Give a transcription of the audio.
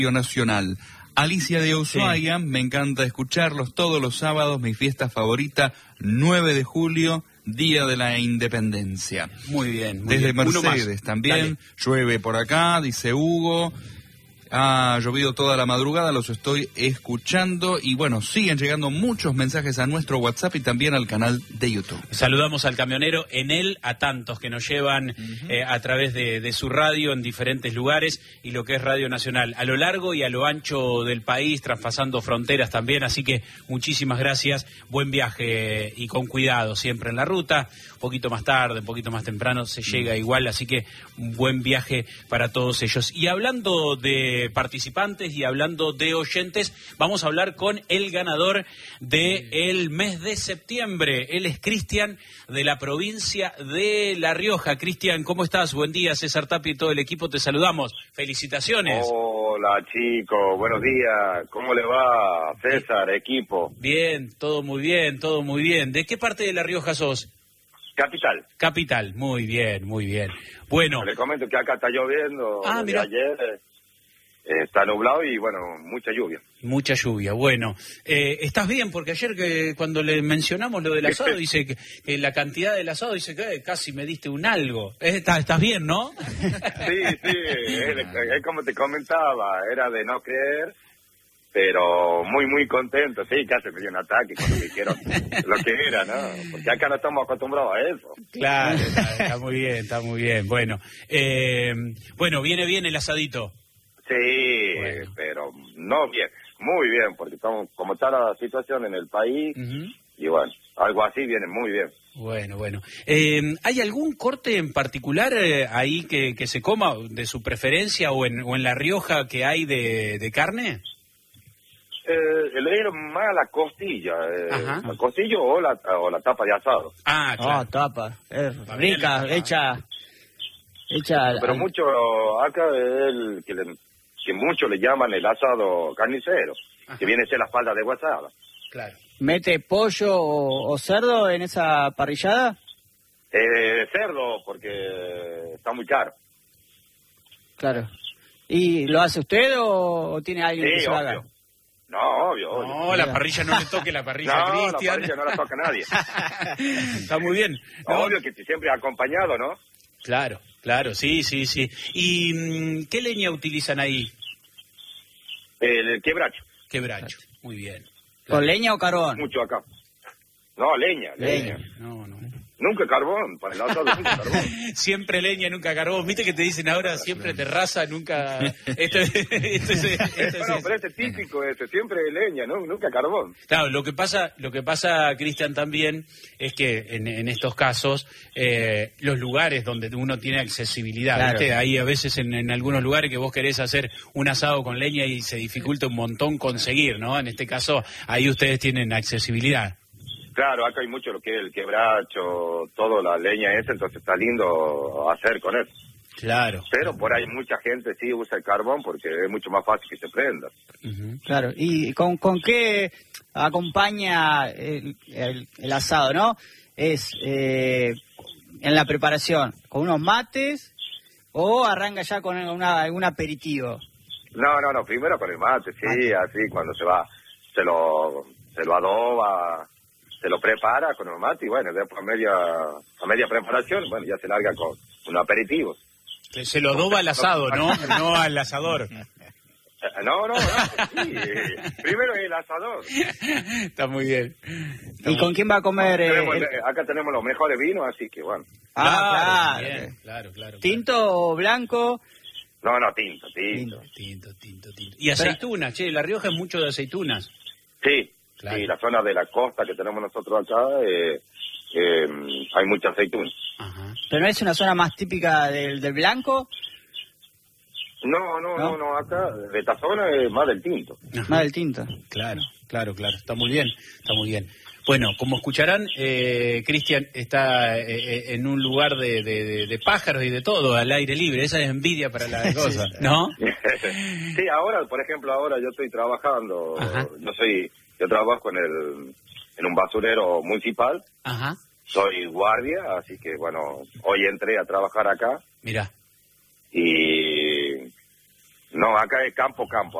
Nacional. Alicia de Ushuaia, me encanta escucharlos todos los sábados, mi fiesta favorita, 9 de julio, Día de la Independencia. Muy bien. Desde Mercedes también, llueve por acá, dice Hugo. Ha llovido toda la madrugada, los estoy escuchando y bueno, siguen llegando muchos mensajes a nuestro WhatsApp y también al canal de YouTube. Saludamos al camionero, en él a tantos que nos llevan a través de su radio en diferentes lugares y lo que es Radio Nacional, a lo largo y a lo ancho del país, traspasando fronteras también, así que muchísimas gracias, buen viaje y con cuidado siempre en la ruta, un poquito más tarde, un poquito más temprano se llega igual, así que un buen viaje para todos ellos. Y hablando de participantes y hablando de oyentes, vamos a hablar con el ganador del mes de septiembre. Él es Cristian, de la provincia de La Rioja. Cristian, ¿cómo estás? Buen día, César Tapia y todo el equipo, te saludamos. Felicitaciones. Hola, chicos, buenos días. ¿Cómo le va, César, equipo? Bien, todo muy bien, todo muy bien. ¿De qué parte de La Rioja sos? Capital. Capital, muy bien, muy bien. Bueno. Le comento que acá está lloviendo desde mira. ayer. Está nublado y, bueno, mucha lluvia. Mucha lluvia, bueno. ¿Estás bien? Porque ayer cuando le mencionamos lo del asado, dice que la cantidad del asado, dice que casi me diste un algo. ¿Estás bien, no? Sí, es como te comentaba, era de no creer, pero muy, muy contento. Sí, casi me dio un ataque cuando me dijeron lo que era, ¿no? Porque acá no estamos acostumbrados a eso. Claro, está muy bien, está muy bien. Bueno, viene bien el asadito. Sí, bueno. Pero no bien, muy bien, porque estamos, como está la situación en el país, y bueno, algo así viene muy bien. Bueno. ¿Hay algún corte en particular ahí que se coma de su preferencia o en La Rioja que hay de carne? Le dieron más la costilla, la costilla o la tapa de asado. Ah, claro. Tapa, rica, hecha. Pero mucho, acá es el que muchos le llaman el asado carnicero, que viene a ser la espalda de guasada. Claro. ¿Mete pollo o cerdo en esa parrillada? Cerdo, porque está muy caro. Claro. ¿Y lo hace usted o tiene alguien que se lo haga? No, obvio. No, la parrilla no le toque la parrilla a Cristian. La parrilla no la toca a nadie. Está muy bien. ¿No? Obvio que siempre acompañado, ¿no? Claro, sí. ¿Y qué leña utilizan ahí? El quebracho. Quebracho, muy bien. Claro. ¿Con leña o carbón? Mucho acá. No, leña. No. Nunca carbón, para el asado nunca carbón. Siempre leña, nunca carbón. ¿Viste que te dicen ahora siempre terraza, nunca... Esto es... Pero este típico, siempre leña, ¿no? Nunca carbón. Claro, lo que pasa, Cristian, también es que en estos casos los lugares donde uno tiene accesibilidad, claro. ¿viste? Hay a veces en algunos lugares que vos querés hacer un asado con leña y se dificulta un montón conseguir, ¿no? En este caso, ahí ustedes tienen accesibilidad. Claro, acá hay mucho lo que es el quebracho, toda la leña esa, entonces está lindo hacer con eso. Claro. Pero por ahí mucha gente sí usa el carbón porque es mucho más fácil que se prenda. Claro, ¿y con qué acompaña el asado, no? Es en la preparación, ¿con unos mates o arranca ya con algún aperitivo? No, primero con el mate, sí, así cuando se lo adoba, se lo prepara con el mate y bueno, después a media preparación, bueno, ya se larga con un aperitivo. Se lo adoba al asado, ¿no? No al asador. No, sí, primero el asador. Está muy bien. ¿Y con quién va a comer? Acá tenemos los mejores vinos, así que bueno. Claro. Bien, claro. ¿Tinto o blanco? No, tinto. Tinto. Y aceitunas, La Rioja es mucho de aceitunas. Sí, claro. Sí, la zona de la costa que tenemos nosotros acá, hay mucha aceituna. Ajá. ¿Pero no es una zona más típica del blanco? No, acá de esta zona es más del tinto. Ajá. Más del tinto. Claro, está muy bien. Bueno, como escucharán, Cristian está en un lugar de pájaros y de todo, al aire libre, esa es envidia para la cosa, ¿no? Sí, ahora, por ejemplo, yo estoy trabajando, yo trabajo en un basurero municipal. Ajá. Soy guardia, así que bueno, hoy entré a trabajar acá. Mirá. Y No, acá es campo.